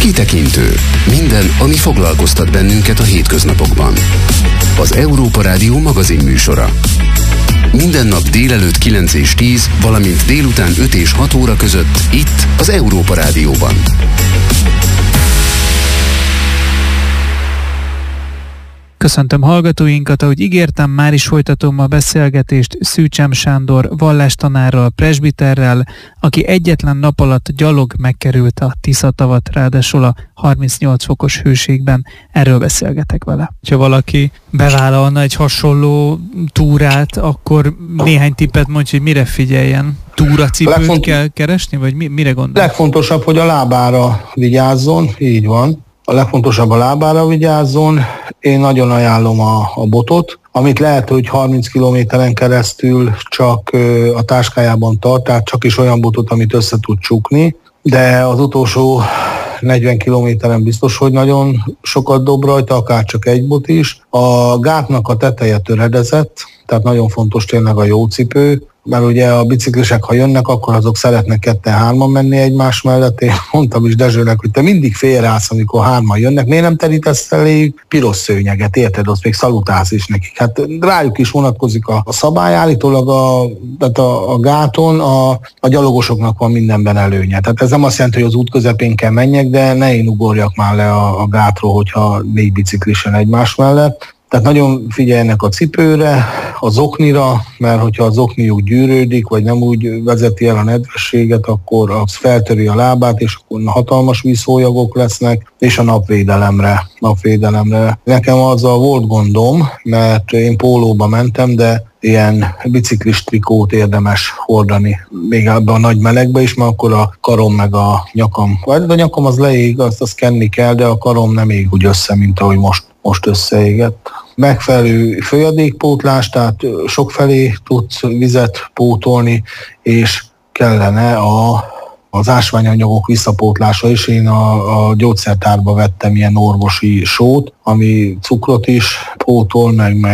Kitekintő. Minden, ami foglalkoztat bennünket a hétköznapokban. Az Európa Rádió magazinműsora. Minden nap délelőtt 9 és 10, valamint délután 5 és 6 óra között itt az Európa Rádióban. Köszöntöm hallgatóinkat, ahogy ígértem, már is folytatom a beszélgetést Szűcsem Sándor vallástanárral, presbiterrel, aki egyetlen nap alatt gyalog megkerülte a Tisza-tavat, ráadásul a 38 fokos hőségben. Erről beszélgetek vele. Ha valaki bevállalna egy hasonló túrát, akkor néhány tippet mondj, hogy mire figyeljen. Túracipőt kell keresni, vagy mire gondol? Legfontosabb, hogy a lábára vigyázzon, így van. A legfontosabb a lábára vigyázzon. Én nagyon ajánlom a botot, amit lehet, hogy 30 kilométeren keresztül csak a táskájában tart, tehát csak is olyan botot, amit össze tud csukni, de az utolsó 40 kilométeren biztos, hogy nagyon sokat dob rajta, akár csak egy bot is. A gátnak a teteje töredezett, tehát nagyon fontos tényleg a jó cipő, mert ugye a biciklisek, ha jönnek, akkor azok szeretnek 2-3-an menni egymás mellett. Én mondtam is Dezsőnek, hogy te mindig félreállsz, amikor 3-an jönnek, miért nem terítesz eléjük piros szőnyeget, érted, azt még szalutálsz is nekik. Hát rájuk is vonatkozik a szabály, állítólag a gáton a gyalogosoknak van mindenben előnye. Tehát ez nem azt jelenti, hogy az út közepén kell menjek, de ne én ugorjak már le a gátról, hogyha 4 biciklisen egymás mellett. Tehát nagyon figyeljenek a cipőre, a zoknira, mert hogyha a zokniuk gyűrődik, vagy nem úgy vezeti el a nedvességet, akkor az feltöri a lábát, és akkor hatalmas vízhólyagok lesznek, és a napvédelemre. Nekem azzal volt gondom, mert én pólóba mentem, de ilyen biciklis trikót érdemes hordani, még ebben a nagy melegbe is, mert akkor a karom meg a nyakam, vagy a nyakam az leég, azt kenni kell, de a karom nem ég úgy össze, mint ahogy most összeégett. Megfelelő folyadékpótlás, tehát sokfelé tudsz vizet pótolni, és kellene az ásványanyagok visszapótlása is. Én a gyógyszertárba vettem ilyen orvosi sót, ami cukrot is pótol,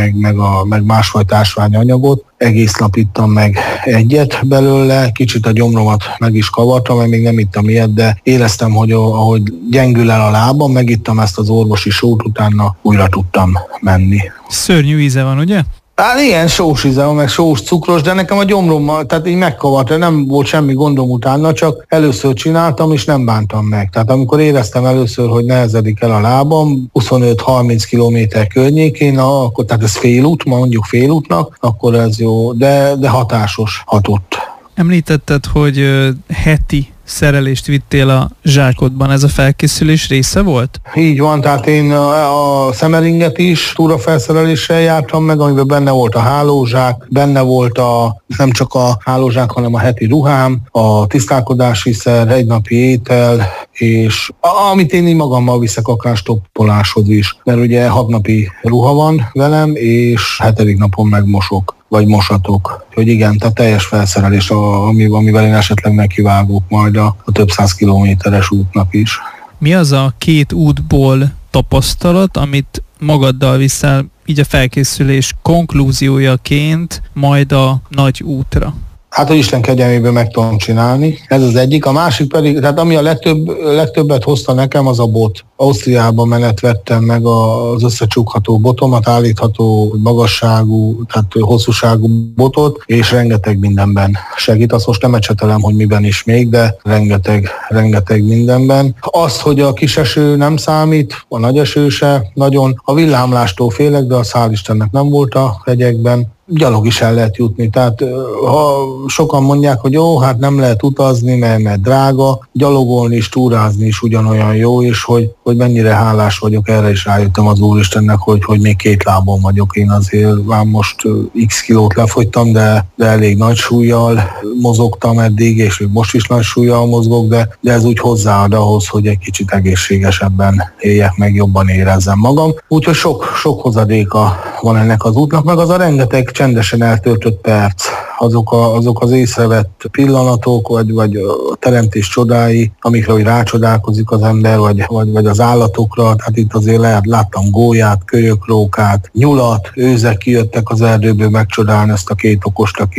meg másfajta ásványanyagot. Egész nap ittam meg egyet belőle, kicsit a gyomromat meg is kavartam, mert még nem ittam ilyet, de éreztem, hogy ahogy gyengül el a lábam, megittam ezt az orvosi sót, utána újra tudtam menni. Szörnyű íze van, ugye? Hát ilyen sós íze van, meg sós, cukros, de nekem a gyomrommal, tehát így megkavart, nem volt semmi gondom utána, csak először csináltam, és nem bántam meg. Tehát amikor éreztem először, hogy nehezedik el a lábam, 25-30 kilométer környékén, akkor, tehát ez félút, mondjuk félútnak, akkor ez jó, de hatásos, hatott. Említetted, hogy heti szerelést vittél a zsákodban, ez a felkészülés része volt? Így van, tehát én a Szemeringet is túrafelszereléssel jártam meg, amiben benne volt a hálózsák, benne volt nem csak a hálózsák, hanem a heti ruhám, a tisztálkodási szer, egynapi étel, és amit én így magammal viszek akár stoppoláshoz is, mert ugye 6 napi ruha van velem, és 7. napon megmosok, vagy mosatok. Hogy igen, tehát teljes felszerelés, amivel én esetleg nekivágok majd a több 100 kilométeres útnak is. Mi az a 2 útból tapasztalat, amit magaddal viszel így a felkészülés konklúziójaként majd a nagy útra? Hát, hogy Isten kegyelméből meg tudom csinálni. Ez az egyik. A másik pedig, tehát ami a legtöbbet hozta nekem, az a bot. Ausztriában menet vettem meg az összecsukható botomat, állítható magasságú, tehát hosszúságú botot, és rengeteg mindenben segít. Azt most nem ecsetelem, hogy miben is még, de rengeteg mindenben. Azt, hogy a kis eső nem számít, a nagy eső se nagyon. A villámlástól félek, de az hál' Istennek nem volt a hegyekben. Gyalog is el lehet jutni, tehát ha sokan mondják, hogy jó, hát nem lehet utazni, mert drága, gyalogolni és túrázni is ugyanolyan jó, és hogy mennyire hálás vagyok, erre is rájöttem az Úristennek, hogy még 2 lábon vagyok. Én azért már most x kilót lefogytam, de elég nagy súllyal mozogtam eddig, és most is nagy súllyal mozgok, de ez úgy hozzáad ahhoz, hogy egy kicsit egészségesebben éljek meg, jobban érezzem magam. Úgyhogy sok hozadéka van ennek az útnak, meg az a rengeteg csendesen eltöltött perc, azok az észrevett pillanatok, vagy a teremtés csodái, amikre hogy rácsodálkozik az ember, vagy az állatokra. Tehát itt azért láttam gólyát, kölyökrókát, nyulat, őzek kijöttek az erdőből megcsodálni ezt a 2 okost, aki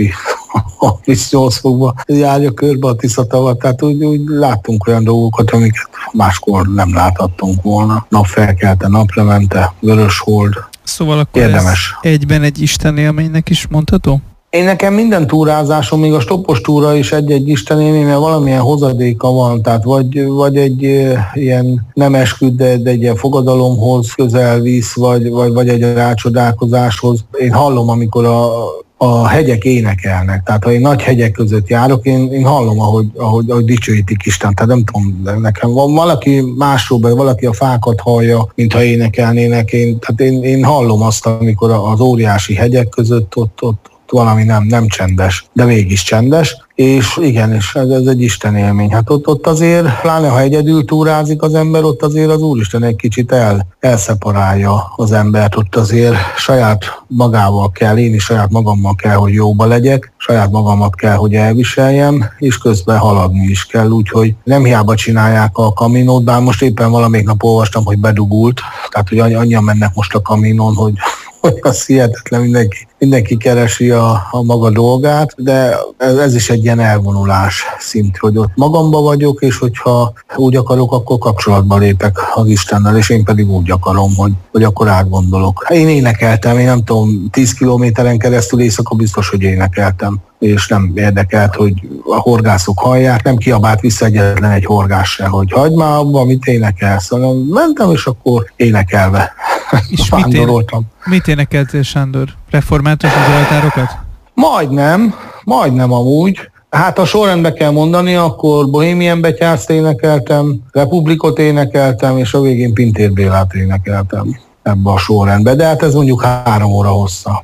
38 fokba járja körbe a Tiszatavat, tehát úgy láttunk olyan dolgokat, amiket máskor nem láthattunk volna. Napfelkelte, naplemente, Vöröshold. Szóval akkor érdemes. Ez egyben egy istenélménynek is mondható? Én nekem minden túrázásom, még a stoppos túra is egy istenélmény, mert valamilyen hozadéka van, tehát vagy egy ilyen nem esküd, de egy ilyen fogadalomhoz közel visz, vagy egy rácsodálkozáshoz. Én hallom, amikor a hegyek énekelnek, tehát ha én nagy hegyek között járok, én hallom, ahogy dicsőítik Isten, tehát nem tudom, nekem van valaki másról, valaki a fákat hallja, mintha énekelnének, én hallom azt, amikor az óriási hegyek között ott valami nem csendes, de mégis csendes, és igen, és ez egy Isten élmény. Hát ott azért, pláne ha egyedül túrázik az ember, ott azért az Úristen egy kicsit elszeparálja az embert, ott azért saját magával kell, én is saját magammal kell, hogy jóba legyek, saját magamat kell, hogy elviseljem, és közben haladni is kell, úgyhogy nem hiába csinálják a kaminót, bár most éppen valamelyik nap olvastam, hogy bedugult, tehát hogy annyian mennek most a kaminon, hogy az hihetetlen, mindenki keresi a maga dolgát, de ez is egy ilyen elvonulás szint, hogy ott magamba vagyok, és hogyha úgy akarok, akkor kapcsolatba lépek az Istennel, és én pedig úgy akarom, hogy akkor átgondolok. Én énekeltem, én nem tudom, 10 kilométeren keresztül éjszaka biztos, hogy énekeltem, és nem érdekelt, hogy a horgászok hallják, nem kiabált vissza egyetlen egy horgás se, hogy hagyd már abba, mit énekelsz, hanem mentem, és akkor énekelve és vándoroltam. Mit énekeltél, Sándor? Református zsoltárokat? Majdnem amúgy. Hát ha sorrendbe kell mondani, akkor Bohemian Betyárzt énekeltem, Republikot énekeltem, és a végén Pintér Bélát énekeltem ebbe a sorrendbe. De hát ez mondjuk 3 óra hossza.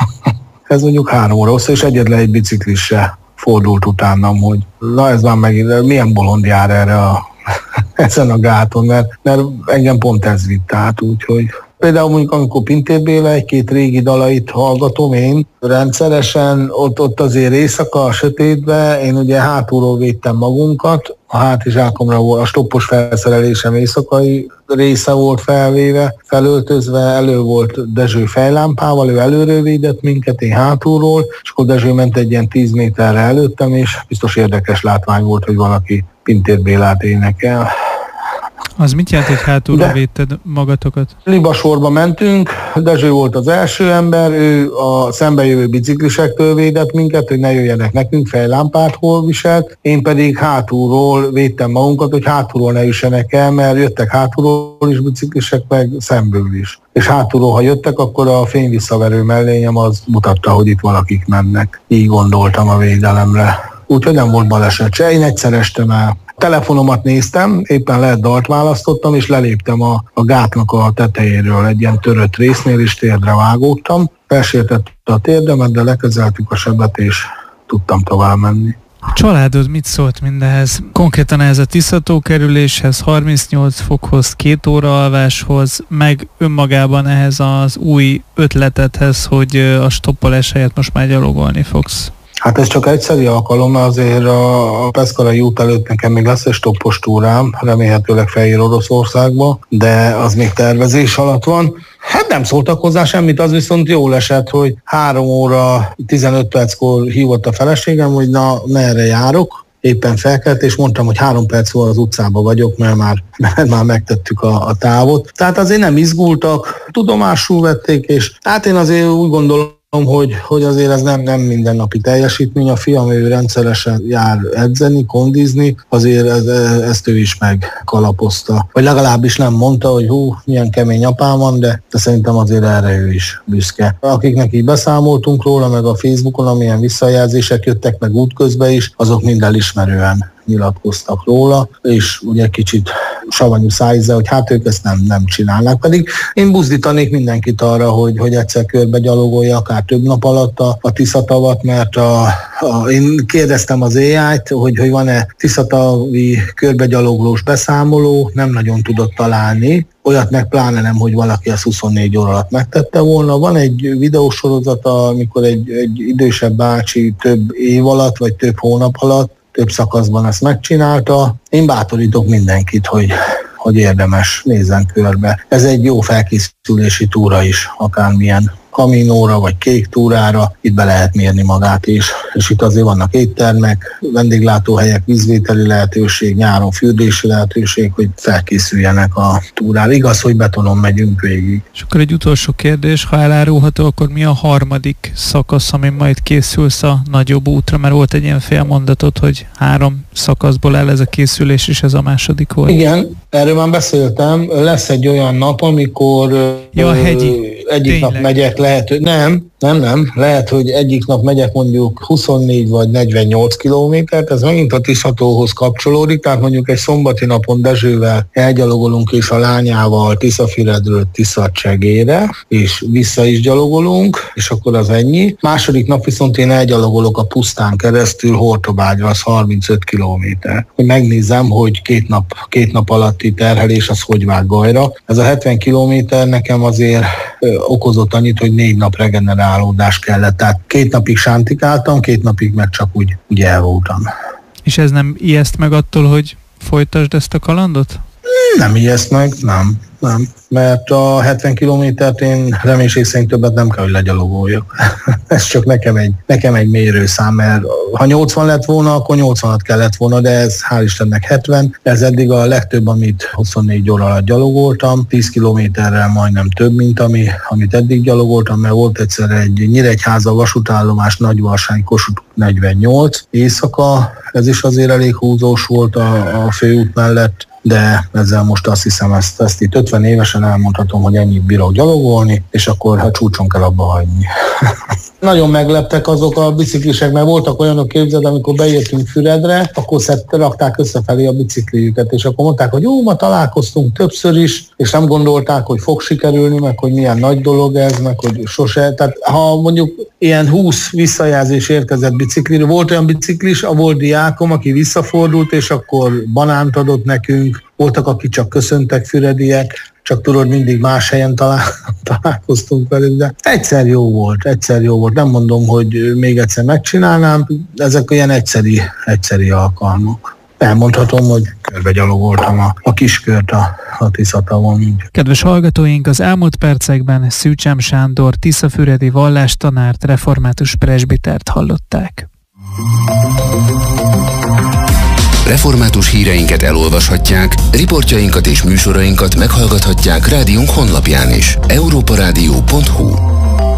És egyetlen egy biciklis se fordult utánam, hogy na ez már megint, milyen bolond jár erre ezen a gáton, mert engem pont ez vitt át, úgyhogy például mondjuk amikor Pintér Béla egy-két régi dalait hallgatom én rendszeresen, ott azért éjszaka a sötétbe, én ugye hátulról védtem magunkat, a hátizsákomra volt, a stoppos felszerelésem éjszakai része volt felvéve, felöltözve, elő volt Dezső fejlámpával, ő előről védett minket, én hátulról, és akkor Dezső ment egy ilyen 10 méterre előttem, és biztos érdekes látvány volt, hogy valaki Pintér Bélát énekel. Az mit jelent, hogy hátulról védted magatokat? Libasorba mentünk, Dezső volt az első ember, ő a szembejövő biciklisektől védett minket, hogy ne jöjjenek nekünk, fejlámpát hol viselt, én pedig hátulról védtem magunkat, hogy hátulról ne üssenek el, mert jöttek hátulról is biciklisek, meg szemből is. És hátulról, ha jöttek, akkor a fényvisszaverő mellényem az mutatta, hogy itt valakik mennek. Így gondoltam a védelemre. Úgyhogy nem volt baleset se, én egyszer estem el. Telefonomat néztem, éppen lehet dalt választottam, és leléptem a gátnak a tetejéről egy ilyen törött résznél, és térdre vágódtam. Felsértett a térdemet, de lekezeltük a sebet, és tudtam tovább menni. A családod mit szólt mindehez? Konkrétan ehhez a Tiszató kerüléshez, 38 fokhoz, 2 óra alváshoz, meg önmagában ehhez az új ötletedhez, hogy a stoppolás helyett most már gyalogolni fogsz. Hát ez csak egyszeri alkalom, azért a Peszkarai út előtt nekem még lesz egy stoppos túrám, remélhetőleg Fehér Oroszországba, de az még tervezés alatt van. Hát nem szóltak hozzá semmit, az viszont jól esett, hogy 3 óra 15 perckor hívott a feleségem, hogy na merre járok. Éppen felkelt, és mondtam, hogy 3 perc az utcában vagyok, mert már megtettük a távot. Tehát azért nem izgultak, tudomásul vették, és hát én azért úgy gondolom, hogy azért ez nem mindennapi teljesítmény. A fiam, ő rendszeresen jár edzeni, kondizni, azért ezt ő is megkalapozta. Vagy legalábbis nem mondta, hogy milyen kemény apám van, de szerintem azért erre ő is büszke. Akiknek így beszámoltunk róla, meg a Facebookon, amilyen visszajelzések jöttek, meg útközben is, azok mind elismerően nyilatkoztak róla, és ugye kicsit savanyú szájízzel, hogy hát ők ezt nem csinálnak. Pedig én buzdítanék mindenkit arra, hogy egyszer körbe gyalogolja, akár több nap alatt a Tiszatavat, mert én kérdeztem az AI-t, hogy van-e tiszatavi körbegyaloglós beszámoló, nem nagyon tudott találni. Olyat meg pláne nem, hogy valaki ezt 24 óra alatt megtette volna. Van egy videósorozata, amikor egy idősebb bácsi több év alatt, vagy több hónap alatt, több szakaszban ezt megcsinálta. Én bátorítok mindenkit, hogy érdemes nézzen körbe. Ez egy jó felkészülési túra is, akármilyen Kaminóra vagy Kék túrára, itt be lehet mérni magát is. És itt azért vannak éttermek, vendéglátóhelyek, vízvételi lehetőség, nyáron fürdési lehetőség, hogy felkészüljenek a túrára. Igaz, hogy betonon megyünk végig. És akkor egy utolsó kérdés, ha elárulható, akkor mi a harmadik szakasz, ami majd készülsz a nagyobb útra? Mert volt egy ilyen félmondatot, hogy 3 szakaszból áll ez a készülés, és ez a második volt. Igen, erről már beszéltem. Lesz egy olyan nap, amikor a hegyi. Egyik Tényleg. nap megyek, lehet, hogy nem. Lehet, hogy egyik nap megyek mondjuk 24 vagy 48 kilométert, ez megint a Tiszatóhoz kapcsolódik, tehát mondjuk egy szombati napon Dezsővel elgyalogolunk és a lányával Tiszafüredről Tiszacsegére, és vissza is gyalogolunk, és akkor az ennyi. Második nap viszont én elgyalogolok a pusztán keresztül Hortobágyra, az 35 kilométer. Hogy megnézem, hogy két nap alatti terhelés az hogy vág Gajra. Ez a 70 kilométer nekem azért okozott annyit, hogy 4 nap regenerálódás kellett. Tehát 2 napig sántikáltam, 2 napig meg csak úgy el voltam. És ez nem ijeszt meg attól, hogy folytasd ezt a kalandot? Nem ijeszt meg, nem. Mert a 70 kilométert én reménység szerint többet nem kell, hogy legyalogoljak. Ez csak nekem egy mérőszám, mert ha 80 lett volna, akkor 80-at kellett volna, de ez hál' Istennek 70. Ez eddig a legtöbb, amit 24 óra alatt gyalogoltam, 10 kilométerrel majdnem több, mint amit eddig gyalogoltam, mert volt egyszer egy Nyíregyháza vasútállomás Nagyvarsány Kossuth 48 éjszaka, ez is azért elég húzós volt a főút mellett, de ezzel most azt hiszem, ezt itt 50 évesen elmondhatom, hogy ennyit bírok gyalogolni, és akkor ha csúcson kell abba hagyni. Nagyon megleptek azok a biciklisek, mert voltak olyanok, képzeld, amikor beértünk Füredre, akkor rakták összefelé a bicikliüket, és akkor mondták, hogy jó, ma találkoztunk többször is, és nem gondolták, hogy fog sikerülni, meg hogy milyen nagy dolog ez, meg hogy sose. Tehát ha mondjuk ilyen 20 visszajelzés érkezett bicikliről, volt olyan biciklis, volt diákom, aki visszafordult, és akkor banánt adott nekünk, voltak, akik csak köszöntek fürediek, csak tudod, mindig más helyen találkoztunk velük, de egyszer jó volt. Nem mondom, hogy még egyszer megcsinálnám, ezek olyan egyszeri alkalmak. Elmondhatom, hogy körbegyalogoltam a kiskört a Tiszatavon. Kedves hallgatóink, az elmúlt percekben Szűcsem Sándor tiszafüredi vallástanárt, református presbitert hallották. Református híreinket elolvashatják, riportjainkat és műsorainkat meghallgathatják rádiónk honlapján is. europaradio.hu